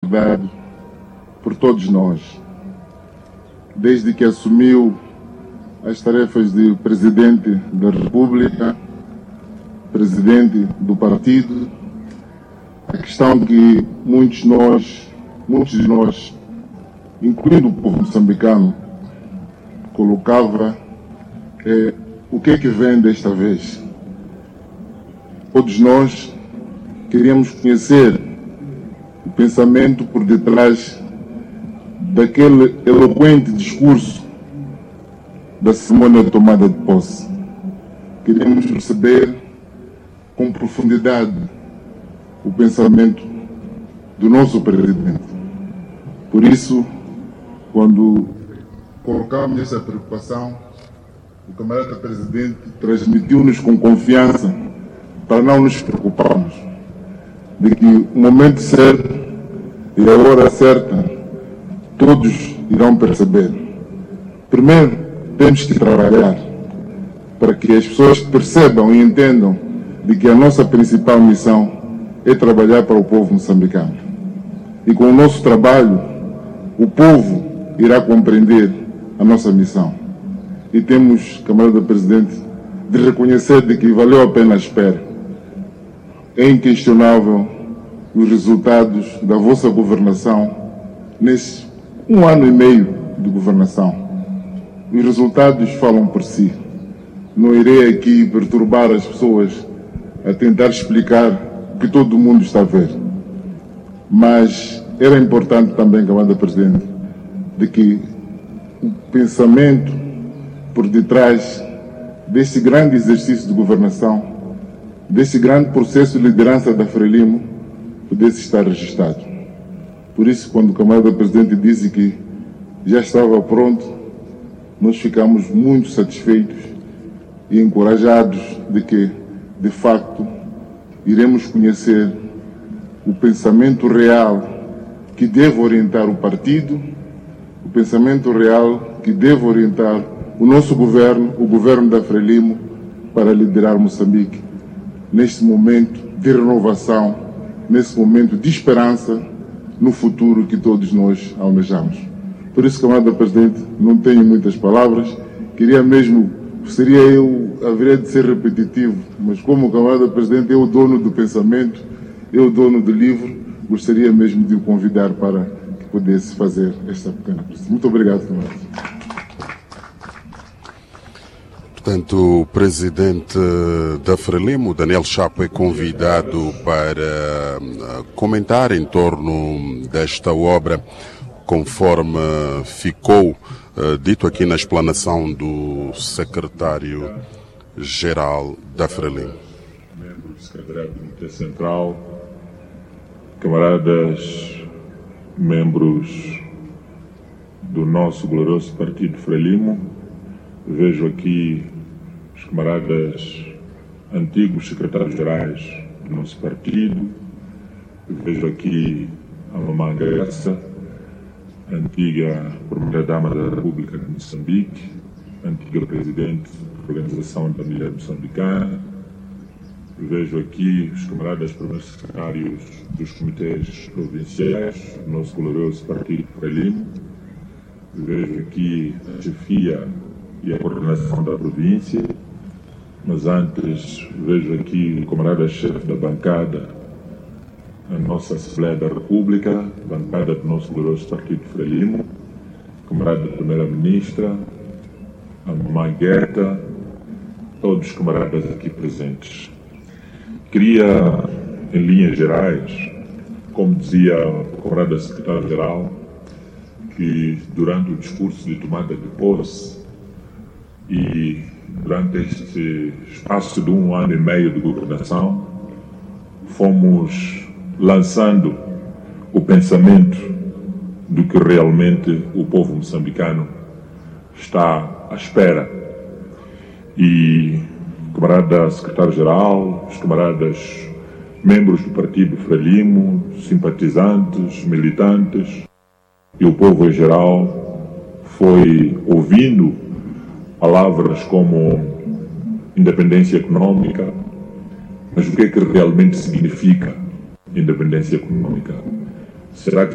dado por todos nós, desde que assumiu as tarefas de Presidente da República, Presidente do Partido. A questão que muitos de nós, incluindo o povo moçambicano, colocava é o que é que vem desta vez. Todos nós queríamos conhecer o pensamento por detrás daquele eloquente discurso da cerimônia de tomada de posse. Queríamos perceber com profundidade o pensamento do nosso presidente. Por isso, quando colocamos essa preocupação, o camarada presidente transmitiu-nos com confiança para não nos preocuparmos, de que o momento certo e a hora certa todos irão perceber. Primeiro, temos que trabalhar para que as pessoas percebam e entendam de que a nossa principal missão é trabalhar para o povo moçambicano. E com o nosso trabalho, o povo irá compreender a nossa missão. E temos, camarada presidente, de reconhecer de que valeu a pena a espera. É inquestionável os resultados da vossa governação nesse 1 ano e meio de governação. Os resultados falam por si. Não irei aqui perturbar as pessoas a tentar explicar o que todo mundo está a ver. Mas era importante também, camarada presidente, de que o pensamento por detrás desse grande exercício de governação, desse grande processo de liderança da Frelimo, pudesse estar registrado. Por isso, quando o camarada presidente disse que já estava pronto, nós ficamos muito satisfeitos e encorajados de que, de facto, iremos conhecer o pensamento real que deve orientar o partido, o pensamento real que deve orientar o nosso governo, o governo da Frelimo, para liderar Moçambique neste momento de renovação, nesse momento de esperança no futuro que todos nós almejamos. Por isso, camarada presidente, não tenho muitas palavras, haveria de ser repetitivo, mas como o camarada presidente é o dono do pensamento, é o dono do livro, gostaria mesmo de o convidar para que pudesse fazer esta pequena apresentação. Muito obrigado, camarada. Portanto, o presidente da Frelimo, Daniel Chapo, é convidado para comentar em torno desta obra, conforme ficou dito aqui na explanação do secretário-geral da Frelimo. Membro do Secretariado do Comitê Central, camaradas, membros do nosso glorioso partido Frelimo, vejo aqui os camaradas antigos secretários-gerais do nosso partido, vejo aqui a mamãe Graça, antiga Primeira-Dama da República de Moçambique, antiga Presidente da Organização da Mulher Moçambicana, vejo aqui os camaradas primeiros secretários dos comitês provinciais do nosso glorioso partido Frelimo, vejo aqui a chefia e a coordenação da província, mas antes vejo aqui o camarada-chefe da bancada, a nossa Assembleia da República, bancada do nosso glorioso partido Frelimo, camarada Primeira-Ministra, a mamãe Guerta, todos os camaradas aqui presentes. Queria, em linhas gerais, como dizia o camarada secretário-geral, que durante o discurso de tomada de posse e durante este espaço de 1 ano e meio de governação, fomos lançando o pensamento do que realmente o povo moçambicano está à espera. E o camarada secretário-geral, os camaradas membros do partido Frelimo, simpatizantes, militantes e o povo em geral foi ouvindo palavras como independência econômica, mas o que é que realmente significa independência econômica? Será que